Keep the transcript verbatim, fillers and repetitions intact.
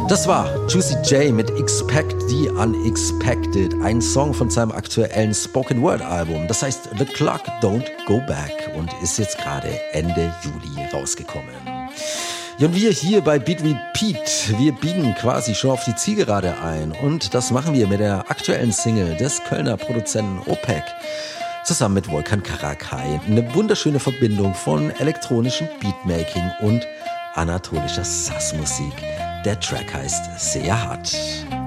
Das war Juicy J mit Expect the Unexpected, ein Song von seinem aktuellen Spoken Word Album. Das heißt The Clock Don't Go Back und ist jetzt gerade Ende Juli rausgekommen. Ja, und wir hier bei Beat Repeat, wir biegen quasi schon auf die Zielgerade ein und das machen wir mit der aktuellen Single des Kölner Produzenten Opek zusammen mit Volkan Karakai. Eine wunderschöne Verbindung von elektronischem Beatmaking und anatolischer Sassmusik. Der Track heißt Sehr hart.